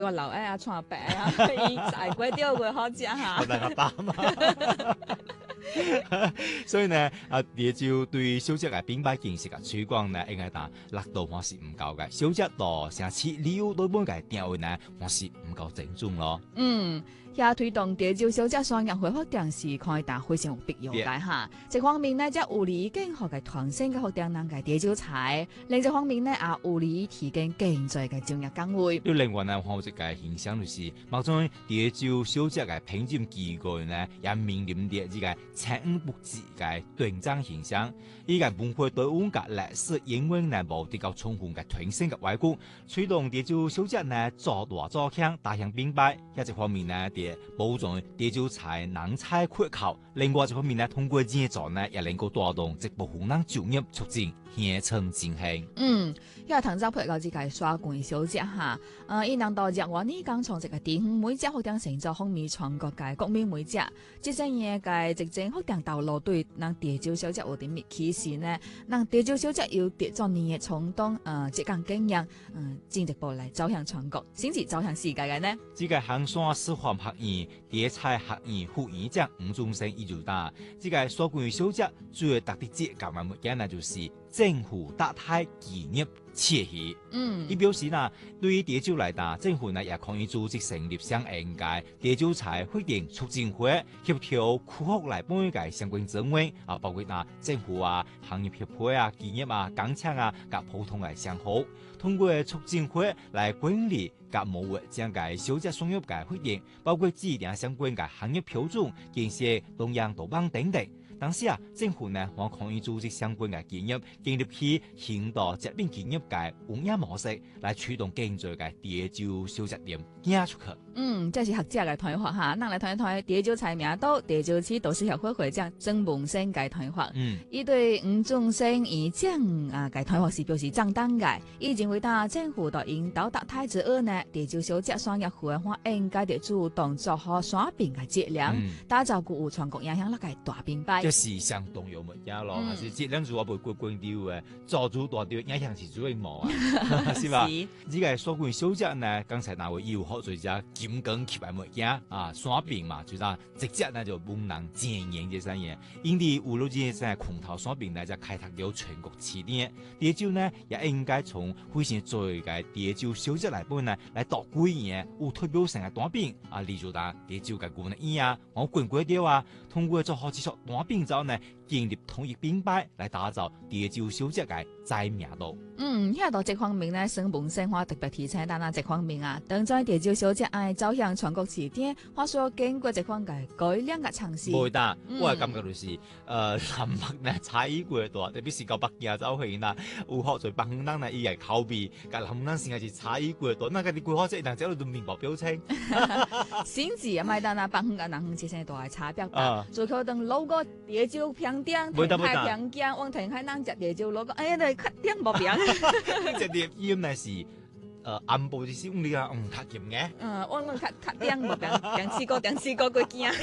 我老愛啊，川白啊，伊菜粿條粿好食哈。 好大個膽嘛。所以呢，蝶椒對小食嘅品牌建設嘅推廣呢，應該打力度還是唔夠嘅。小食到城市旅遊對本嘅定位呢，還是唔夠正宗咯。 也推動蝶椒小食商業化發展是可以打非常有必要嘅哈。一方面呢，即有利更好嘅傳承嘅發展人嘅蝶椒菜；另一方面呢，也有利提供更多嘅就業崗位。 另外呢，我一個現象就是某種蝶椒小食嘅品質機構呢，也面臨啲呢個參與不濟嘅斷層現象。依個文化對我嘅歷史因為呢無得到充分嘅傳承嘅外觀，推動蝶椒小食呢做大做強，大向品牌。一方面呢，保障蝶椒菜能菜缺口；另外一方面呢，通過製作呢，也能夠帶動一部分人就業，促進鄉村振興。 因為唐澤配到這個刷罐小食哈，伊能到日我呢講從這個地方每隻發展成就風靡全國嘅國民每隻，即係嘢嘅直正發展道路對讓蝶椒小食有啲咩啟示呢？讓蝶椒小食有啲做年嘅衝動，即講經驗，進一步嚟走向全國，甚至走向世界嘅呢？ 這個衡山師範學院蝶菜學院副院長吳宗生伊就答：這個刷罐小食最特別節咁嘅物件呢，就是政府搭台紀念切戲。伊表示呢，對於蝶椒來講，政府呢也可以組織成立相應嘅蝶椒菜發展促進會，協調區域內本嘅相關單位包括政府行業協會企業工廠及普通嘅商戶，通過促進會來管理及模糊將嘅小食商業嘅發展，包括制定相關嘅行業標準、建設東洋島幫等等。當時政府呢，我可以組織相關嘅企業建立起現代食品企業嘅運營模式，來驅動經濟嘅蝶椒小食店行出去。 這是學者嘅睇法哈，咱來睇一睇蝶椒菜名都蝶椒市都市協會會長曾文生嘅睇法。伊對吳宗生議長嘅睇法是表示正當嘅，伊認為政府在引導搭台之後呢，蝶椒小食商業會話應該地主動做好選品嘅質量，打造具有全國影響力嘅大品牌。 是相當有物件咯，還是質量如果袂過關掉嘅，做主大掉影響是最冇是吧？呢個刷罐小食呢，剛才那位有好做只金剛級嘅物件選品嘛，就直接呢就不能經營這些嘢。因為有了這些空頭選品呢，就開拓了全國起點。蝶椒呢，也應該從非常做嘅蝶椒小食來本呢，來度貴嘢，有代表性嘅單品例如蝶椒嘅罐衣我罐粿條通過做好幾束單品之後呢，建立統一品牌來打造蝶椒小食嘅知名度。 喺到這方面呢，省本身話特別提醒，但這方面當在蝶椒小食走向全國起點，話說經過這方嘅改良嘅嘗試。 冇得，我係感覺就是南北呢差異過大，特別是到北京走去啦，有好在北方人呢伊嘅口味，甲南方人先係是差異過大。那個啲貴好食，人走到面部表情， 甚至啊，麥當娜北方嘅南方之間大嘅差別大，最可能攞個蝶椒平點，太平價，往填海人食蝶椒攞個，哎呀，你較點冇平。 這啲鹽呢是暗部就是用呢個較鹹嘅。 我較點冇平，第四個佢驚。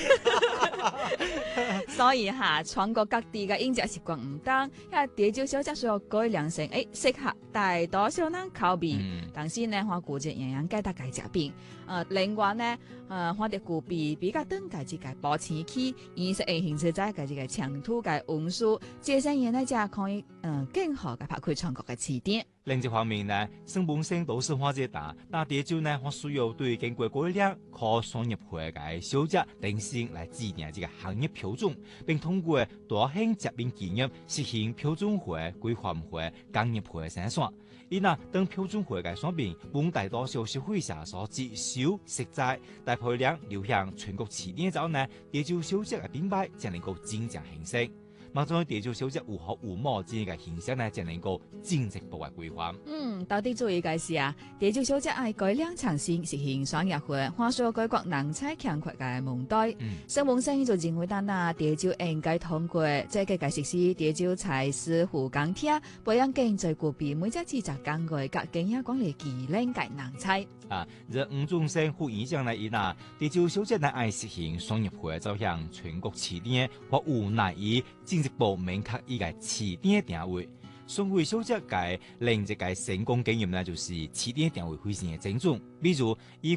所以全國各地嘅飲食習慣唔同，因為蝶椒小食需要改良成適合大多數人口味。但是呢，我顧住營養價值嘅食品。另外呢，我哋具備比較短嘅這個保鮮期，而是形成在嘅這個長途嘅運輸，這些嘢呢就可以更好嘅發揮全國嘅起點。 另一方面呢，省本身都市化但蝶椒呢，我需要對經過改良可商業化嘅小食定性來制定這個行業標準，並通過大型食品企業實行標準化、規範化、工業化嘅生產。因當標準化嘅產品本大多數消費者所接受實在，大批量流向全國起點之後呢，蝶椒小食嘅品牌才能夠真正形成。某種蝶椒小食有好有冇之嘅形象呢，才能夠進一步嘅規劃。 到底注意嘅是蝶椒小食愛改良創新，實行商業化，話說改國人才強缺嘅問題。省本身就認為蝶椒應該通過這個實施蝶椒菜師傅講帖，培養更最具備每隻製作工藝及經驗管理技能嘅人才。 這吳宗生副院長呢，蝶椒小食呢愛實行商業化，走向全國起點，或無奈於進一步明確伊個起點定位。 宋慧小姐嘅另一個成功經驗呢，就是起點定位非常嘅精準。比如，伊